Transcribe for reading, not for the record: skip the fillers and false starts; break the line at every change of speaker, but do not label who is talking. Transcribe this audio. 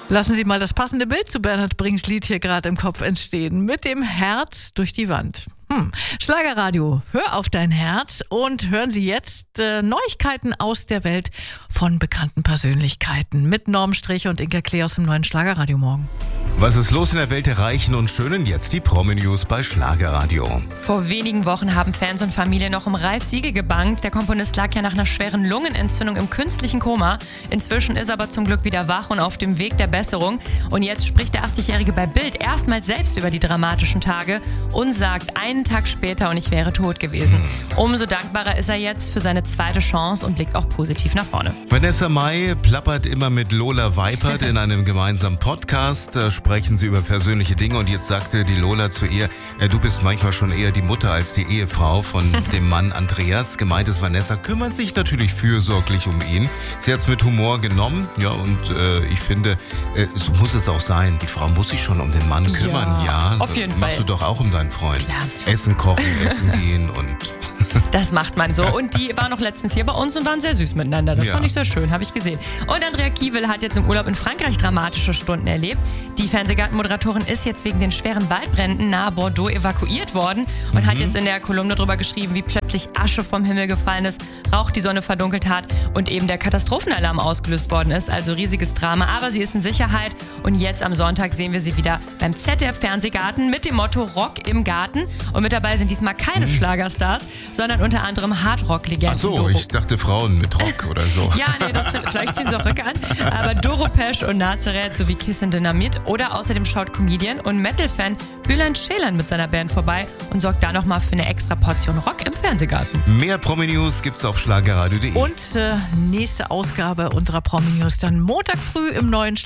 Lassen Sie mal das passende Bild zu Bernhard Brings Lied hier gerade im Kopf entstehen. Mit dem Herz durch die Wand. Schlagerradio, hör auf dein Herz und hören Sie jetzt Neuigkeiten aus der Welt von bekannten Persönlichkeiten mit Norm Strich und Inka Klee aus dem neuen Schlagerradio morgen.
Was ist los in der Welt der Reichen und Schönen? Jetzt die Promi-News bei Schlagerradio.
Vor wenigen Wochen haben Fans und Familie noch um Ralf Siegel gebangt. Der Komponist lag ja nach einer schweren Lungenentzündung im künstlichen Koma. Inzwischen ist er aber zum Glück wieder wach und auf dem Weg der Besserung. Und jetzt spricht der 80-Jährige bei Bild erstmals selbst über die dramatischen Tage und sagt, einen Tag später und ich wäre tot gewesen. Umso dankbarer ist er jetzt für seine zweite Chance und blickt auch positiv nach vorne.
Vanessa Mai plappert immer mit Lola Weipert in einem gemeinsamen Podcast. Sprechen sie über persönliche Dinge und jetzt sagte die Lola zu ihr, du bist manchmal schon eher die Mutter als die Ehefrau von dem Mann Andreas. Gemeint ist, Vanessa kümmert sich natürlich fürsorglich um ihn. Sie hat es mit Humor genommen, ja, und ich finde, so muss es auch sein. Die Frau muss sich schon um den Mann kümmern, ja.
Auf jeden Fall.
Machst du doch auch um deinen Freund.
Klar.
Essen kochen, essen gehen und...
Das macht man so. Und die waren noch letztens hier bei uns und waren sehr süß miteinander. Das fand ich sehr schön, habe ich gesehen. Und Andrea Kiewel hat jetzt im Urlaub in Frankreich dramatische Stunden erlebt. Die Fernsehgartenmoderatorin ist jetzt wegen den schweren Waldbränden nahe Bordeaux evakuiert worden und hat jetzt in der Kolumne darüber geschrieben, wie plötzlich Asche vom Himmel gefallen ist, Rauch die Sonne verdunkelt hat und eben der Katastrophenalarm ausgelöst worden ist. Also riesiges Drama. Aber sie ist in Sicherheit und jetzt am Sonntag sehen wir sie wieder beim ZDF-Fernsehgarten mit dem Motto Rock im Garten. Und mit dabei sind diesmal keine Schlagerstars, sondern unter anderem Hardrock-Legenden.
Ach so, ich dachte Frauen mit Rock oder so.
Ja, nee, vielleicht ziehen sie auch Röcke an. Aber Doro Pesch und Nazareth sowie Kiss and Dynamit oder außerdem schaut Comedian und Metal-Fan Bülent Ceylan mit seiner Band vorbei und sorgt da nochmal für eine extra Portion Rock im Fernsehgarten.
Mehr Promi-News gibt's auf schlagerradio.de.
Und nächste Ausgabe unserer Promi-News dann Montag früh im neuen